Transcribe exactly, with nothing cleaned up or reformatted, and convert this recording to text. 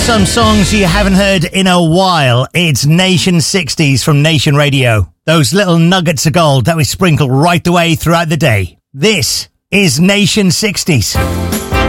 Some songs you haven't heard in a while. It's Nation sixties from Nation Radio. Those little nuggets of gold that we sprinkle right the way throughout the day. This is Nation sixties.